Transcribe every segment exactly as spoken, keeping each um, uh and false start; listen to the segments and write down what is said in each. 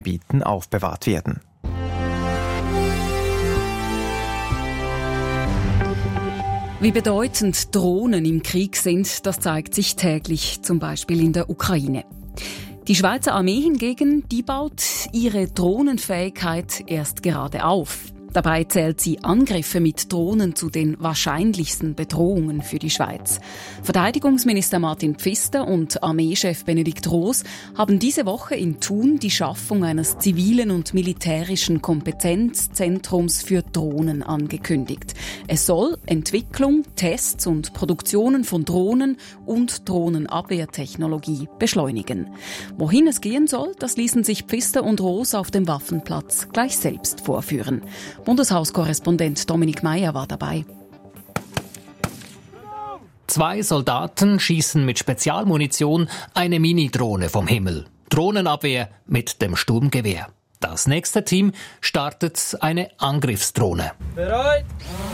Gebieten aufbewahrt werden. Wie bedeutend Drohnen im Krieg sind, das zeigt sich täglich, zum Beispiel in der Ukraine. Die Schweizer Armee hingegen, die baut ihre Drohnenfähigkeit erst gerade auf. Dabei zählt sie Angriffe mit Drohnen zu den wahrscheinlichsten Bedrohungen für die Schweiz. Verteidigungsminister Martin Pfister und Armeechef Benedikt Roos haben diese Woche in Thun die Schaffung eines zivilen und militärischen Kompetenzzentrums für Drohnen angekündigt. Es soll Entwicklung, Tests und Produktionen von Drohnen und Drohnenabwehrtechnologie beschleunigen. Wohin es gehen soll, das ließen sich Pfister und Roos auf dem Waffenplatz gleich selbst vorführen. Bundeshauskorrespondent Dominik Meyer war dabei. Zwei Soldaten schießen mit Spezialmunition eine Mini-Drohne vom Himmel. Drohnenabwehr mit dem Sturmgewehr. Das nächste Team startet eine Angriffsdrohne. Bereit!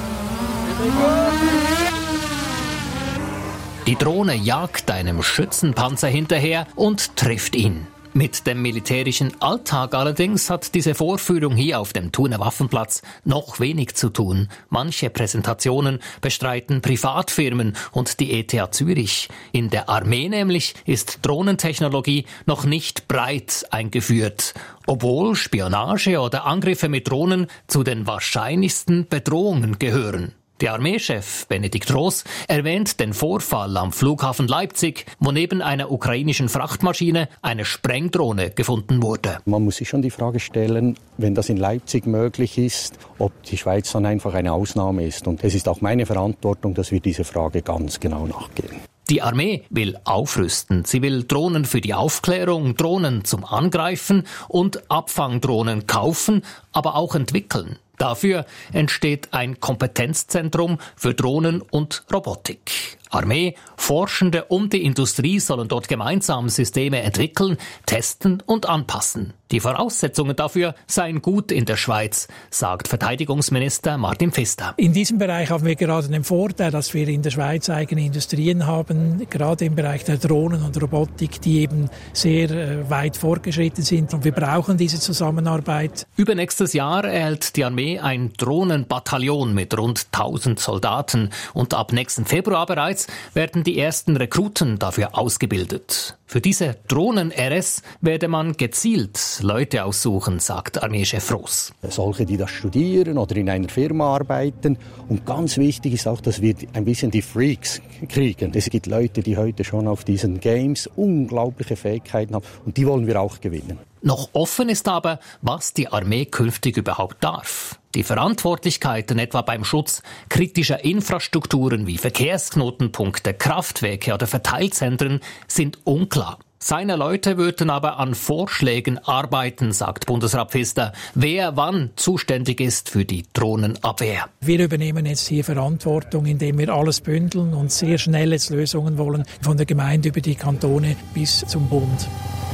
Die Drohne jagt einem Schützenpanzer hinterher und trifft ihn. Mit dem militärischen Alltag allerdings hat diese Vorführung hier auf dem Thuner Waffenplatz noch wenig zu tun. Manche Präsentationen bestreiten Privatfirmen und die E T H Zürich. In der Armee nämlich ist Drohnentechnologie noch nicht breit eingeführt, obwohl Spionage oder Angriffe mit Drohnen zu den wahrscheinlichsten Bedrohungen gehören. Der Armeechef Benedikt Roos erwähnt den Vorfall am Flughafen Leipzig, wo neben einer ukrainischen Frachtmaschine eine Sprengdrohne gefunden wurde. Man muss sich schon die Frage stellen, wenn das in Leipzig möglich ist, ob die Schweiz dann einfach eine Ausnahme ist. Und es ist auch meine Verantwortung, dass wir diese Frage ganz genau nachgehen. Die Armee will aufrüsten. Sie will Drohnen für die Aufklärung, Drohnen zum Angreifen und Abfangdrohnen kaufen, aber auch entwickeln. Dafür entsteht ein Kompetenzzentrum für Drohnen und Robotik. Armee, Forschende und die Industrie sollen dort gemeinsam Systeme entwickeln, testen und anpassen. Die Voraussetzungen dafür seien gut in der Schweiz, sagt Verteidigungsminister Martin Pfister. In diesem Bereich haben wir gerade den Vorteil, dass wir in der Schweiz eigene Industrien haben, gerade im Bereich der Drohnen und Robotik, die eben sehr äh, weit fortgeschritten sind. Und wir brauchen diese Zusammenarbeit. Übernächstes Jahr erhält die Armee ein Drohnenbataillon mit rund tausend Soldaten. Und ab nächsten Februar bereits werden die ersten Rekruten dafür ausgebildet. Für diese Drohnen-R S werde man gezielt Leute aussuchen, sagt Armeechef Roos. Solche, die das studieren oder in einer Firma arbeiten. Und ganz wichtig ist auch, dass wir ein bisschen die Freaks kriegen. Es gibt Leute, die heute schon auf diesen Games unglaubliche Fähigkeiten haben. Und die wollen wir auch gewinnen. Noch offen ist aber, was die Armee künftig überhaupt darf. Die Verantwortlichkeiten etwa beim Schutz kritischer Infrastrukturen wie Verkehrsknotenpunkte, Kraftwerke oder Verteilzentren sind unklar. Seine Leute würden aber an Vorschlägen arbeiten, sagt Bundesrat Pfister, wer wann zuständig ist für die Drohnenabwehr. Wir übernehmen jetzt hier Verantwortung, indem wir alles bündeln und sehr schnell jetzt Lösungen wollen, von der Gemeinde über die Kantone bis zum Bund.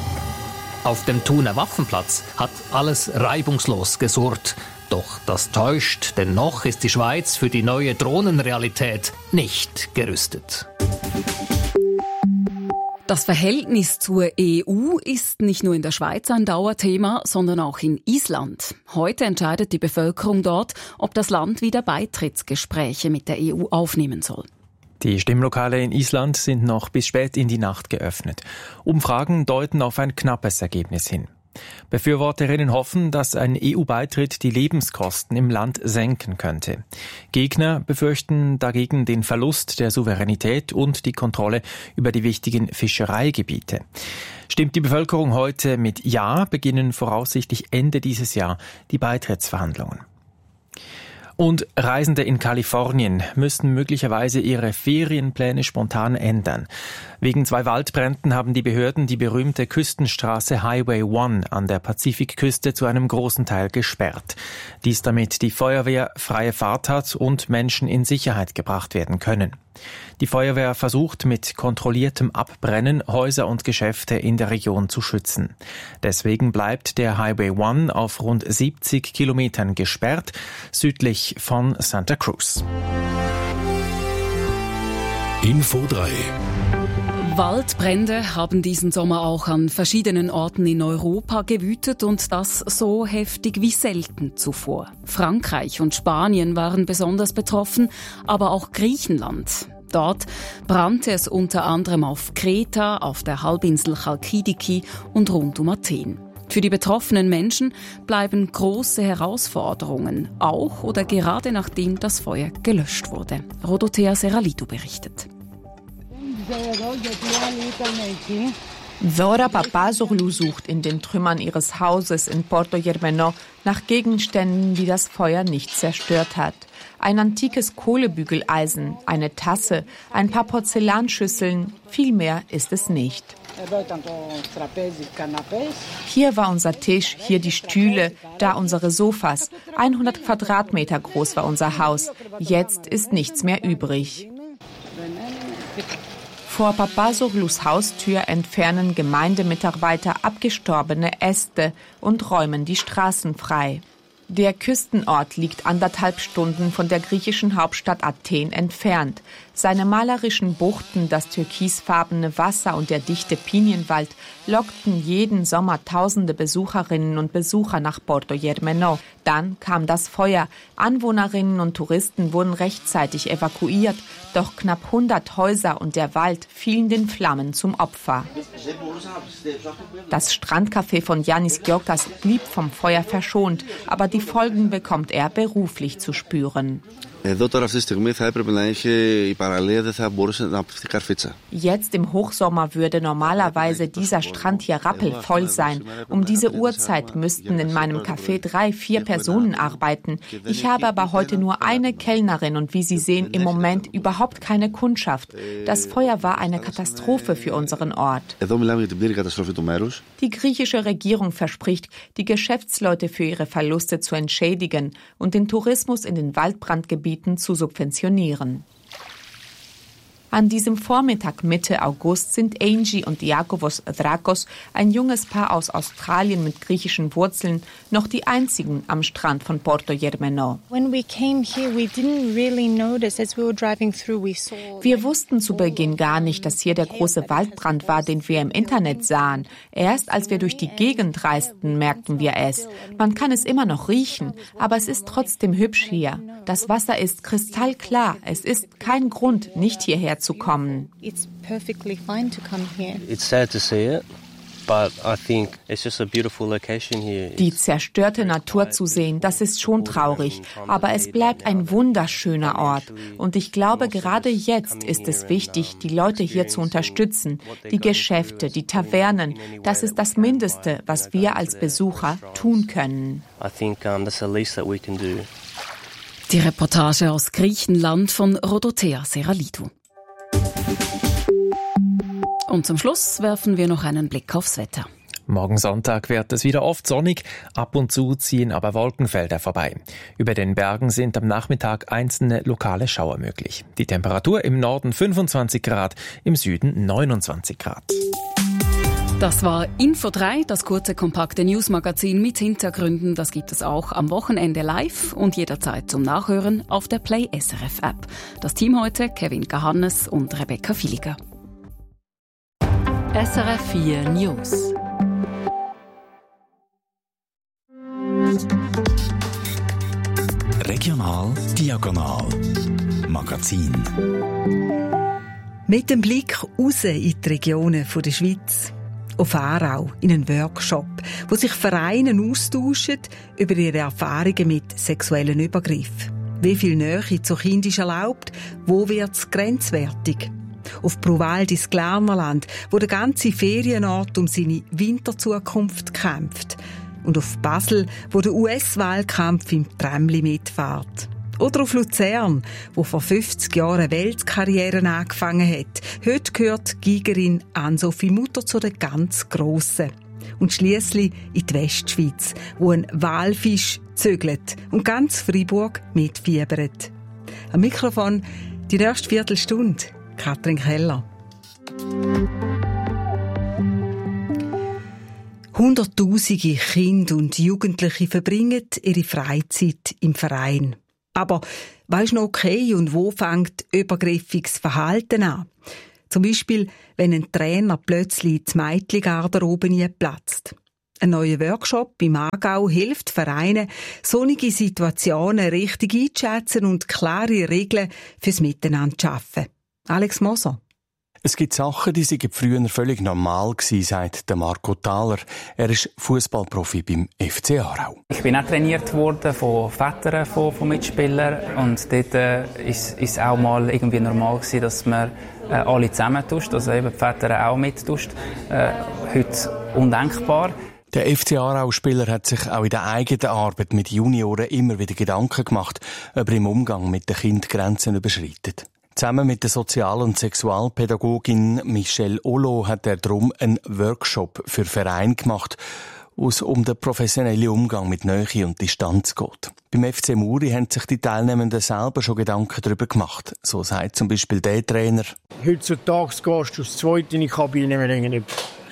Auf dem Thuner Waffenplatz hat alles reibungslos gesurrt. Doch das täuscht, denn noch ist die Schweiz für die neue Drohnenrealität nicht gerüstet. Das Verhältnis zur E U ist nicht nur in der Schweiz ein Dauerthema, sondern auch in Island. Heute entscheidet die Bevölkerung dort, ob das Land wieder Beitrittsgespräche mit der E U aufnehmen soll. Die Stimmlokale in Island sind noch bis spät in die Nacht geöffnet. Umfragen deuten auf ein knappes Ergebnis hin. Befürworterinnen hoffen, dass ein E U-Beitritt die Lebenskosten im Land senken könnte. Gegner befürchten dagegen den Verlust der Souveränität und die Kontrolle über die wichtigen Fischereigebiete. Stimmt die Bevölkerung heute mit Ja, beginnen voraussichtlich Ende dieses Jahr die Beitrittsverhandlungen. Und Reisende in Kalifornien müssen möglicherweise ihre Ferienpläne spontan ändern. Wegen zwei Waldbränden haben die Behörden die berühmte Küstenstraße Highway One an der Pazifikküste zu einem großen Teil gesperrt. Dies damit die Feuerwehr freie Fahrt hat und Menschen in Sicherheit gebracht werden können. Die Feuerwehr versucht mit kontrolliertem Abbrennen Häuser und Geschäfte in der Region zu schützen. Deswegen bleibt der Highway One auf rund siebzig Kilometern gesperrt, südlich von Santa Cruz. Info drei Waldbrände haben diesen Sommer auch an verschiedenen Orten in Europa gewütet und das so heftig wie selten zuvor. Frankreich und Spanien waren besonders betroffen, aber auch Griechenland. Dort brannte es unter anderem auf Kreta, auf der Halbinsel Chalkidiki und rund um Athen. Für die betroffenen Menschen bleiben große Herausforderungen, auch oder gerade nachdem das Feuer gelöscht wurde. Rodothea Serralidou berichtet. Zora Papazoglou sucht in den Trümmern ihres Hauses in Porto Germano nach Gegenständen, die das Feuer nicht zerstört hat. Ein antikes Kohlebügeleisen, eine Tasse, ein paar Porzellanschüsseln, viel mehr ist es nicht. Hier war unser Tisch, hier die Stühle, da unsere Sofas. hundert Quadratmeter groß war unser Haus. Jetzt ist nichts mehr übrig. Vor Papazoglous Haustür entfernen Gemeindemitarbeiter abgestorbene Äste und räumen die Straßen frei. Der Küstenort liegt anderthalb Stunden von der griechischen Hauptstadt Athen entfernt. Seine malerischen Buchten, das türkisfarbene Wasser und der dichte Pinienwald lockten jeden Sommer tausende Besucherinnen und Besucher nach Porto Germano. Dann kam das Feuer. Anwohnerinnen und Touristen wurden rechtzeitig evakuiert, doch knapp hundert Häuser und der Wald fielen den Flammen zum Opfer. Das Strandcafé von Yannis Giokas blieb vom Feuer verschont, aber die Folgen bekommt er beruflich zu spüren. Jetzt im Hochsommer würde normalerweise dieser Strand hier rappelvoll sein. Um diese Uhrzeit müssten in meinem Café drei, vier Personen arbeiten. Ich habe aber heute nur eine Kellnerin und wie Sie sehen, im Moment überhaupt keine Kundschaft. Das Feuer war eine Katastrophe für unseren Ort. Die griechische Regierung verspricht, die Geschäftsleute für ihre Verluste zu entschädigen und den Tourismus in den Waldbrandgebieten zu subventionieren. An diesem Vormittag Mitte August sind Angie und Iakovos Drakos, ein junges Paar aus Australien mit griechischen Wurzeln, noch die einzigen am Strand von Porto Germano. Wir wussten zu Beginn gar nicht, dass hier der große Waldbrand war, den wir im Internet sahen. Erst als wir durch die Gegend reisten, merkten wir es. Man kann es immer noch riechen, aber es ist trotzdem hübsch hier. Das Wasser ist kristallklar. Es ist kein Grund, nicht hierher zu kommen. It's perfectly fine to come here. It's sad to see it, but I think it's just a beautiful location here. Die zerstörte Natur zu sehen, das ist schon traurig, aber es bleibt ein wunderschöner Ort. Und ich glaube, gerade jetzt ist es wichtig, die Leute hier zu unterstützen, die Geschäfte, die Tavernen. Das ist das Mindeste, was wir als Besucher tun können. I think um, that's the least that we can do. Die Reportage aus Griechenland von Rodothea Serralidou. Und zum Schluss werfen wir noch einen Blick aufs Wetter. Morgen Sonntag wird es wieder oft sonnig, ab und zu ziehen aber Wolkenfelder vorbei. Über den Bergen sind am Nachmittag einzelne lokale Schauer möglich. Die Temperatur im Norden fünfundzwanzig Grad, im Süden neunundzwanzig Grad. Das war Info drei, das kurze, kompakte Newsmagazin mit Hintergründen. Das gibt es auch am Wochenende live und jederzeit zum Nachhören auf der Play S R F App. Das Team heute, Kevin Gahannes und Rebecca Villiger. S R F vier News. Regional Diagonal Magazin. Mit dem Blick raus in die Regionen der Schweiz. Auf Aarau in einen Workshop, wo sich Vereine austauschen über ihre Erfahrungen mit sexuellen Übergriffen. Wie viel Nähe zu Kindern ist erlaubt? Wo wird es grenzwertig? Auf Prouwald ins Glarnerland, wo der ganze Ferienort um seine Winterzukunft kämpft. Und auf Basel, wo der U S-Wahlkampf im Tramli mitfährt. Oder auf Luzern, wo vor fünfzig Jahren eine Weltkarriere angefangen hat. Heute gehört die Gigerin Ann-Sophie Mutter zu den ganz Grossen. Und schliesslich in die Westschweiz, wo ein Walfisch zögelt und ganz Freiburg mitfiebert. Am Mikrofon die nächste Viertelstunde, Katrin Keller. Hunderttausende Kinder und Jugendliche verbringen ihre Freizeit im Verein. Aber was ist noch okay und wo fängt übergriffiges Verhalten an? Zum Beispiel, wenn ein Trainer plötzlich die Mädchengarderobe nie platzt. Ein neuer Workshop im Aargau hilft Vereinen, solche Situationen richtig einzuschätzen und klare Regeln fürs Miteinander zu schaffen. Alex Moser. Es gibt Sachen, die sind früher völlig normal gewesen, sagt Marco Thaler. Er ist Fußballprofi beim F C Aarau. Ich bin auch trainiert worden von Vätern von, von Mitspielern und dort äh, ist es auch mal irgendwie normal gewesen, dass man äh, alle zusammentust, also eben die Väter auch mittust. Äh, heute undenkbar. Der F C Aarau-Spieler hat sich auch in der eigenen Arbeit mit Junioren immer wieder Gedanken gemacht, ob er im Umgang mit den Kindern Grenzen überschreitet. Zusammen mit der Sozial- und Sexualpädagogin Michelle Olo hat er darum einen Workshop für Vereine gemacht, wo es um den professionellen Umgang mit Nähe und Distanz geht. Beim F C Muri haben sich die Teilnehmenden selber schon Gedanken darüber gemacht. So sagt zum Beispiel der Trainer: Heutzutage gehst du aus Zweiten in die Kabine nicht.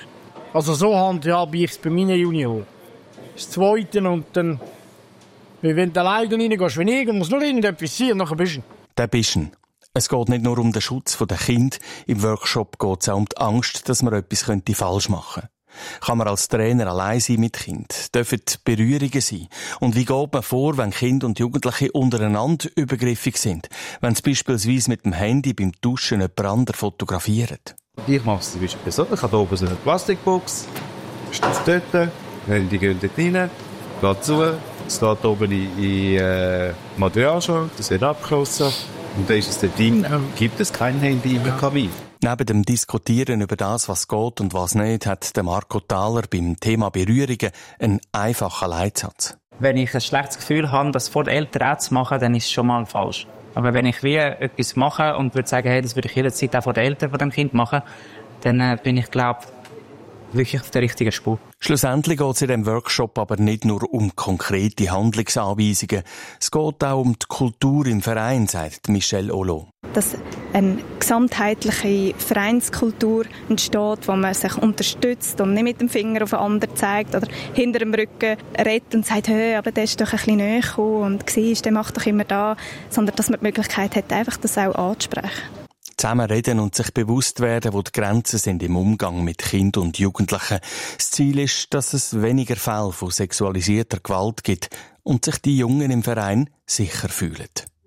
Also so handhabe ich es bei meinen Junioren. Das Zweite und dann, wenn du alleine reingehst, wenn irgendwas nur irgendetwas passiert, dann bist du. Der bist du. Es geht nicht nur um den Schutz der Kinder. Im Workshop geht es auch um die Angst, dass man etwas falsch machen könnte. Kann man als Trainer allein sein mit Kind? Dürfen Berührungen sein? Und wie geht man vor, wenn Kinder und Jugendliche untereinander übergriffig sind? Wenn sie beispielsweise mit dem Handy beim Duschen jemand anderen fotografieren? Ich mache es zum Beispiel so. Ich habe oben so eine Plastikbox. Steht dort. Handy geht dort rein. Geht zu. Es steht oben in, in äh, Material. Das wird abgeschlossen. Und dann ist es dort drin. Gibt es kein Handy in der Kabine. Neben dem Diskutieren über das, was geht und was nicht, hat der Marco Thaler beim Thema Berührungen einen einfachen Leitsatz. Wenn ich ein schlechtes Gefühl habe, das vor den Eltern auch zu machen, dann ist es schon mal falsch. Aber wenn ich wie etwas mache und würde sagen, hey, das würde ich jederzeit auch vor den Eltern von dem Kind machen, dann äh, bin ich, glaube ich, wirklich auf der richtigen Spur. Schlussendlich geht es in diesem Workshop aber nicht nur um konkrete Handlungsanweisungen. Es geht auch um die Kultur im Verein, sagt Michelle Olo. Dass eine gesamtheitliche Vereinskultur entsteht, wo man sich unterstützt und nicht mit dem Finger auf den anderen zeigt oder hinter dem Rücken redet und sagt, hey, aber der ist doch ein bisschen näher gekommen und siehst, der macht doch immer da, sondern dass man die Möglichkeit hat, einfach das auch anzusprechen. Zusammen reden und sich bewusst werden, wo die Grenzen sind im Umgang mit Kindern und Jugendlichen. Das Ziel ist, dass es weniger Fälle von sexualisierter Gewalt gibt und sich die Jungen im Verein sicher fühlen.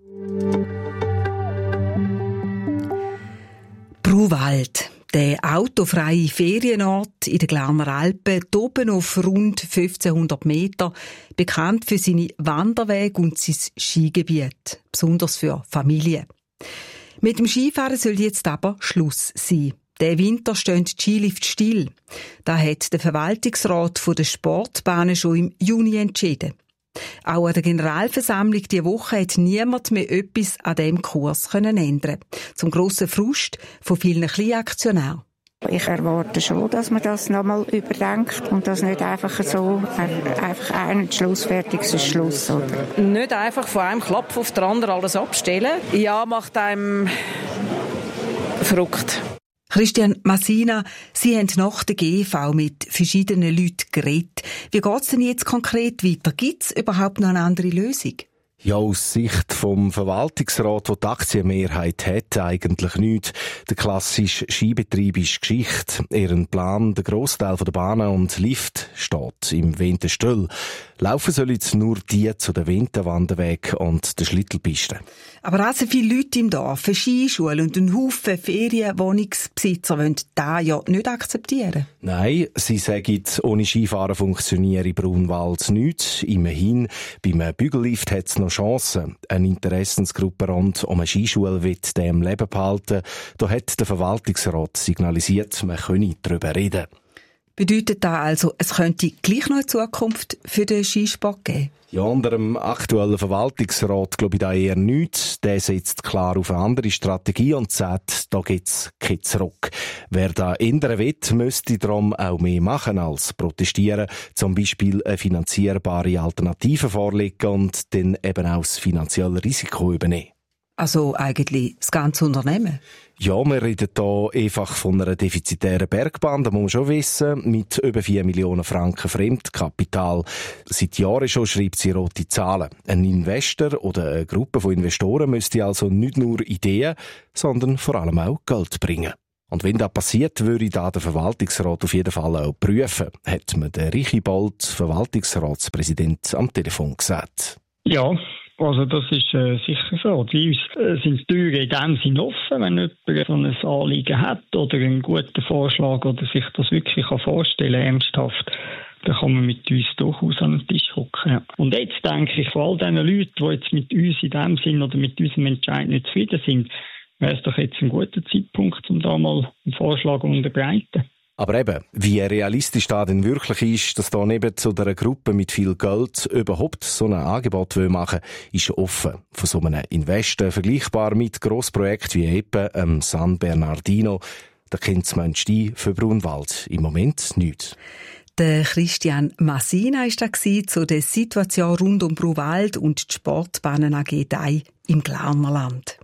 Bruwald, der autofreie Ferienort in den Glarner Alpen, oben auf rund fünfzehnhundert Meter, bekannt für seine Wanderwege und sein Skigebiet, besonders für Familien. Mit dem Skifahren soll jetzt aber Schluss sein. Der Winter stehen die Skilifte still. Das hat der Verwaltungsrat der Sportbahnen schon im Juni entschieden. Auch an der Generalversammlung diese Woche hat niemand mehr etwas an diesem Kurs ändern können. Zum grossen Frust von vielen Kleinaktionären. Ich erwarte schon, dass man das nochmal überdenkt und das nicht einfach so, einfach einen Schluss, fertig ist Schluss. Oder? Nicht einfach von einem Klapp auf den anderen alles abstellen. Ja, macht einem verrückt. Christian Massina, Sie haben nach der G V mit verschiedenen Leuten geredet. Wie geht es denn jetzt konkret weiter? Gibt es überhaupt noch eine andere Lösung? Ja, aus Sicht vom Verwaltungsrat, der die Aktienmehrheit hat, eigentlich nichts. Der klassische Skibetrieb ist Geschichte. Ihren Plan, der Grossteil der Bahnen und Lift steht im Winterstüll. Laufen sollen jetzt nur die zu den Winterwanderwegen und den Schlittelpisten. Aber auch so viele Leute im Dorf, eine Skischule und ein Haufen Ferienwohnungsbesitzer wollen das ja nicht akzeptieren. Nein, sie sagen, ohne Skifahren funktioniere Brunwald nichts. Immerhin, beim Bügellift hat es noch Chancen. Eine Interessensgruppe rund um eine Skischule wird dem Leben behalten. Da hat der Verwaltungsrat signalisiert, man könne darüber reden. Bedeutet das also, es könnte gleich noch eine Zukunft für den Skisport geben? Ja, unter dem aktuellen Verwaltungsrat glaube ich da eher nichts. Der setzt klar auf eine andere Strategie und sagt, da gibt's kein Zurück. Wer da ändern will, müsste darum auch mehr machen als protestieren. Zum Beispiel eine finanzierbare Alternative vorlegen und dann eben auch das finanzielle Risiko übernehmen. Also eigentlich das ganze Unternehmen? Ja, wir reden hier einfach von einer defizitären Bergbahn, das muss man schon wissen, mit über vier Millionen Franken Fremdkapital. Seit Jahren schon schreibt sie rote Zahlen. Ein Investor oder eine Gruppe von Investoren müsste also nicht nur Ideen, sondern vor allem auch Geld bringen. Und wenn das passiert, würde da der Verwaltungsrat auf jeden Fall auch prüfen, hat mir der Reichibold, Verwaltungsratspräsident, am Telefon gesagt. Ja, also das ist äh, sicher so. Bei uns äh, sind die Türen in dem Sinn offen, wenn jemand so ein Anliegen hat oder einen guten Vorschlag oder sich das wirklich kann vorstellen ernsthaft, dann kann man mit uns durchaus an den Tisch hocken. Ja. Und jetzt denke ich, vor all diesen Leuten, die jetzt mit uns in dem Sinn oder mit unserem Entscheid nicht zufrieden sind, wäre es doch jetzt ein guter Zeitpunkt, um da mal einen Vorschlag zu unterbreiten. Aber eben, wie realistisch da denn wirklich ist, dass da neben zu einer Gruppe mit viel Geld überhaupt so ein Angebot machen will, ist offen. Von so einem Investor vergleichbar mit Grossprojekten wie eben ähm, San Bernardino, da kennt das Mensch für Brunwald im Moment nichts. Der Christian Massina war da zu der Situation rund um Brunwald und die Sportbahnen A G Dei im Glarnerland.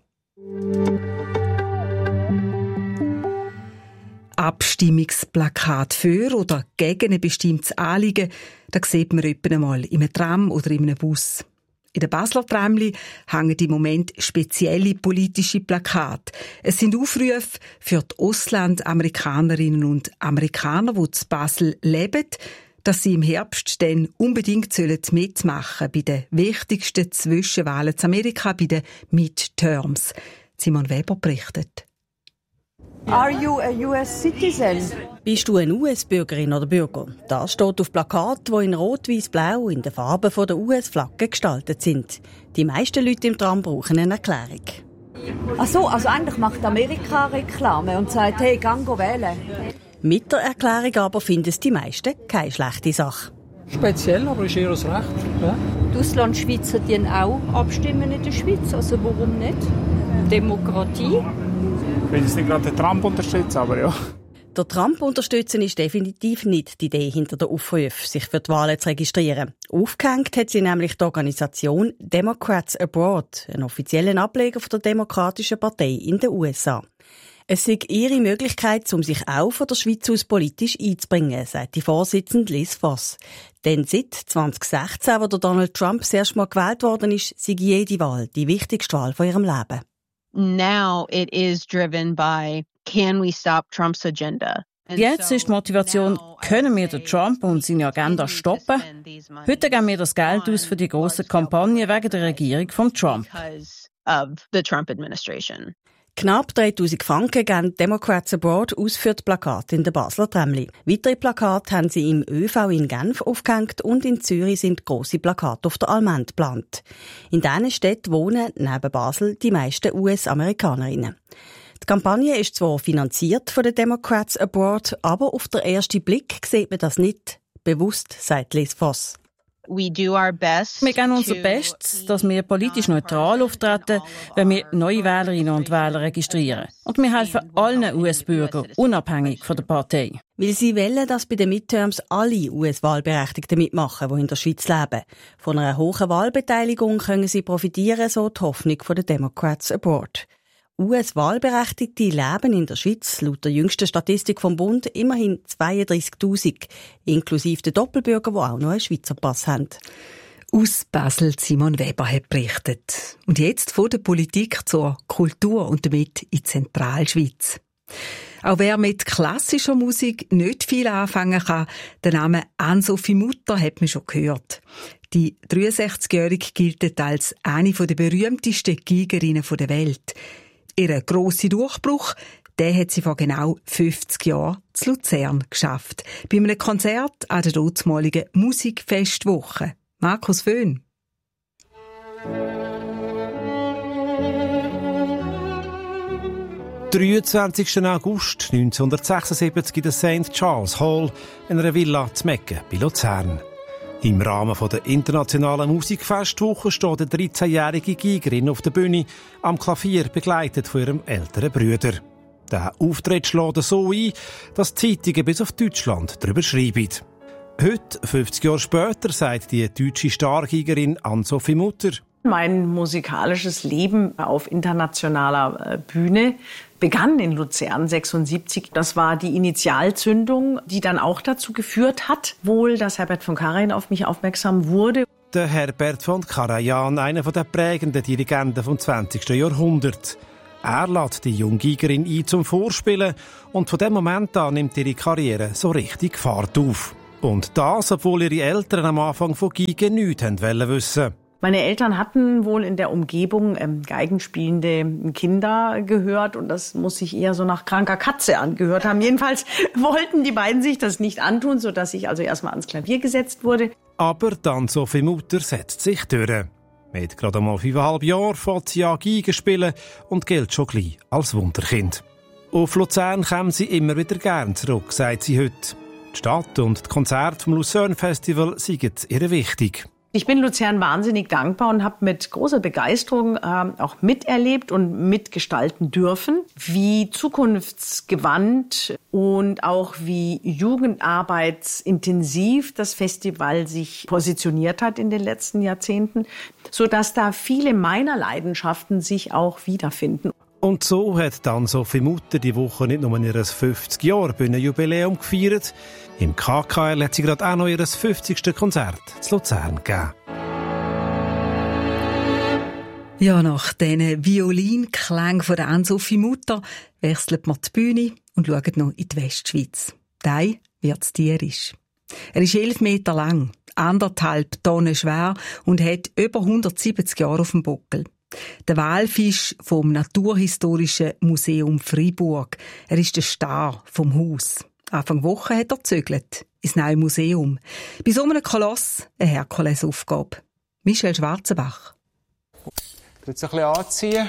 Abstimmungsplakat für oder gegen ein bestimmtes Anliegen, das sieht man etwa einmal in einem Tram oder in einem Bus. In den Basler Tramli hängen im Moment spezielle politische Plakate. Es sind Aufrufe für die Auslandamerikanerinnen und Amerikaner, die in Basel leben, dass sie im Herbst dann unbedingt mitmachen sollen bei den wichtigsten Zwischenwahlen in Amerika, bei den Midterms. Simon Weber berichtet. Are you a U S citizen? Bist du eine U S-Bürgerin oder Bürger? Das steht auf Plakaten, die in Rot-Weiß-Blau in den Farben der U S-Flagge gestaltet sind. Die meisten Leute im Tram brauchen eine Erklärung. Ach so, also eigentlich macht Amerika Reklame und sagt, hey, gang wählen. Mit der Erklärung aber finden es die meisten keine schlechte Sache. Speziell, aber ist eher das Recht. Ja. Die Auslandschweizer die auch abstimmen in der Schweiz, also warum nicht? Demokratie. Ich will jetzt nicht gerade den Trump unterstützen, aber ja. Der Trump unterstützen ist definitiv nicht die Idee hinter der Aufruf, sich für die Wahlen zu registrieren. Aufgehängt hat sie nämlich die Organisation Democrats Abroad, einen offiziellen Ableger von der Demokratischen Partei in den U S A. Es sei ihre Möglichkeit, um sich auch von der Schweiz aus politisch einzubringen, sagt die Vorsitzende Liz Voss. Denn seit zwanzig sechzehn, wo der Donald Trump das erste Mal gewählt worden ist, sei jede Wahl die wichtigste Wahl von ihrem Leben. Now it is driven by, can we stop Trump's agenda? Jetzt ist die Motivation, können wir den Trump und seine Agenda stoppen? Heute geben wir das Geld aus für die grosse Kampagne wegen der Regierung von Trump. Knapp dreitausend Franken geben Democrats Abroad aus für die Plakate in der Basler Tramli. Weitere Plakate haben sie im Ö V in Genf aufgehängt und in Zürich sind grosse Plakate auf der Allmende geplant. In diesen Städten wohnen neben Basel die meisten U S-Amerikanerinnen. Die Kampagne ist zwar finanziert von den Democrats Abroad, aber auf den ersten Blick sieht man das nicht bewusst, sagt Liz Voss. We do our best wir geben unser Bestes, dass wir politisch neutral auftreten, wenn wir neue Wählerinnen und Wähler registrieren. Und wir helfen allen U S-Bürgern, unabhängig von der Partei. Weil sie wollen, dass bei den Midterms alle U S-Wahlberechtigten mitmachen, die in der Schweiz leben. Von einer hohen Wahlbeteiligung können sie profitieren, so die Hoffnung der Democrats Abroad. U S-Wahlberechtigte leben in der Schweiz laut der jüngsten Statistik vom Bund immerhin zweiunddreissigtausend, inklusive der Doppelbürger, die auch noch einen Schweizer Pass haben. Aus Basel Simon Weber hat berichtet. Und jetzt von der Politik zur Kultur und damit in die Zentralschweiz. Auch wer mit klassischer Musik nicht viel anfangen kann, den Namen Ann-Sophie Mutter hat man schon gehört. Die dreiundsechzigjährige gilt als eine der berühmtesten Geigerinnen der Welt. Ihren grossen Durchbruch, den hat sie vor genau fünfzig Jahren zu Luzern geschafft. Bei einem Konzert an der dortmaligen Musikfestwoche. Markus Föhn. dreiundzwanzigsten August neunzehnhundertsechsundsiebzig in der Saint Charles Hall in einer Villa zu Mecke bei Luzern. Im Rahmen der internationalen Musikfestwoche steht eine dreizehnjährige Geigerin auf der Bühne am Klavier, begleitet von ihrem älteren Bruder. Der Auftritt schlägt so ein, dass die Zeitungen bis auf Deutschland darüber schreiben. Heute, fünfzig Jahre später, sagt die deutsche Stargeigerin Ann-Sophie Mutter: Mein musikalisches Leben auf internationaler Bühne begann in Luzern sechsundsiebzig. Das war die Initialzündung, die dann auch dazu geführt hat, wohl, dass Herbert von Karajan auf mich aufmerksam wurde. Der Herbert von Karajan, einer der prägenden Dirigenten vom zwanzigsten Jahrhundert. Er lädt die junge Gigerin ein zum Vorspielen und von dem Moment an nimmt ihre Karriere so richtig Fahrt auf. Und das, obwohl ihre Eltern am Anfang von Gigen nichts wollen wissen. Meine Eltern hatten wohl in der Umgebung ähm, geigenspielende Kinder gehört und das muss sich eher so nach kranker Katze angehört haben. Jedenfalls wollten die beiden sich das nicht antun, sodass ich also erstmal ans Klavier gesetzt wurde. Aber dann Sophie Mutter setzt sich durch. Mit gerade mal fünfeinhalb Jahren fängt sie an Geige spielen und gilt schon gleich als Wunderkind. Auf Luzern kommen sie immer wieder gern zurück, sagt sie heute. Die Stadt und die Konzerte vom Lucerne Festival sind ihr wichtig. Ich bin Luzern wahnsinnig dankbar und habe mit großer Begeisterung äh, auch miterlebt und mitgestalten dürfen, wie zukunftsgewandt und auch wie jugendarbeitsintensiv das Festival sich positioniert hat in den letzten Jahrzehnten, sodass da viele meiner Leidenschaften sich auch wiederfinden. Und so hat dann Sophie Mutter die Woche nicht nur ihr fünfzig Jahre Bühnenjubiläum gefeiert. Im K K L hat sie gerade auch noch ihr fünfzigste Konzert zu Luzern gegeben. Ja, nach diesen Violinklängen von der Anne-Sophie Mutter wechselt man die Bühne und schaut noch in die Westschweiz. Da wird's tierisch. Er ist elf Meter lang, anderthalb Tonnen schwer und hat über hundertsiebzig Jahre auf dem Buckel. Der Walfisch vom Naturhistorischen Museum Freiburg. Er ist der Star vom Haus. Anfang Woche hat er gezögert ins neue Museum. Bei so einem Koloss eine Herkulesaufgabe. Michel Schwarzenbach. Jetzt ein bisschen anziehen.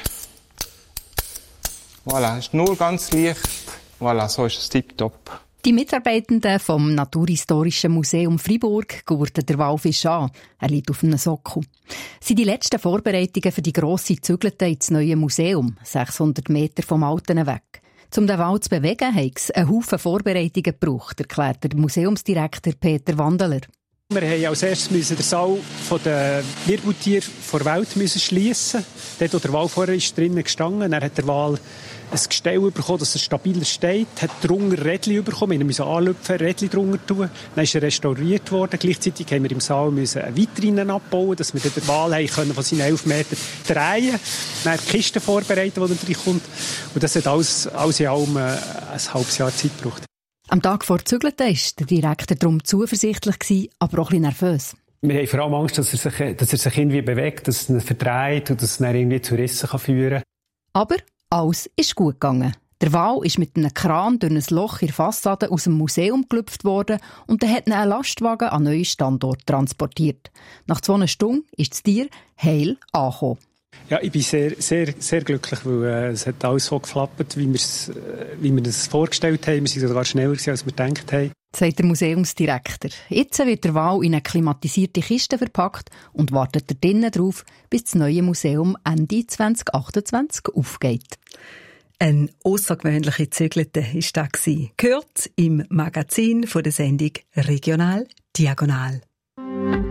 Voilà, ist nur ganz leicht. Voilà, so ist es tipptopp. Die Mitarbeitenden vom Naturhistorischen Museum Freiburg gurten der Walfisch an. Er liegt auf einem Sockel. Das sind die letzten Vorbereitungen für die grosse Zügelte ins neue Museum, sechshundert Meter vom Alten weg. Um den Wal zu bewegen, hat es einen Haufen Vorbereitungen gebraucht, erklärt der Museumsdirektor Peter Wandeler. Wir mussten als erstes den Saal der Wirbeltiere vor der Welt schliessen. Dort, wo der Wal vorher ist, drinnen gestanden. Dann hat der Wal ein Gestell bekommen, dass er stabiler steht. Hat drunter Rädchen bekommen. Wir mussten anlüpfen, Rädchen drunter tun. Dann ist er restauriert worden. Gleichzeitig mussten wir im Saal eine Vitrine abbauen, dass wir den Wal von seinen elf Metern drehen können. Dann die Kiste vorbereiten, die dann reinkommt. Und das hat alles, alles in allem ein halbes Jahr Zeit gebraucht. Am Tag vor Zügelten war der Direktor darum zuversichtlich, aber auch ein bisschen nervös. Wir haben vor allem Angst, dass er sich, dass er sich irgendwie bewegt, dass er ihn verdreht und dass es dann irgendwie zu Rissen führen kann. Aber alles ist gut gegangen. Der Wal ist mit einem Kran durch ein Loch in der Fassade aus dem Museum gelüpft worden und dann hat ihn ein Lastwagen an einen neuen Standort transportiert. Nach zwei Stunden ist das Tier heil angekommen. Ja, ich bin sehr, sehr, sehr glücklich, weil äh, es hat alles so geklappt, wie wir es äh, wie wir es vorgestellt haben. Wir sind sogar schneller gewesen, als wir gedacht haben. Sagt der Museumsdirektor. Jetzt wird der Wal in eine klimatisierte Kiste verpackt und wartet er drinnen drauf, bis das neue Museum Ende zwanzig achtundzwanzig aufgeht. Ein außergewöhnliche Zügelte war das. Gehört im Magazin von der Sendung Regional Diagonal.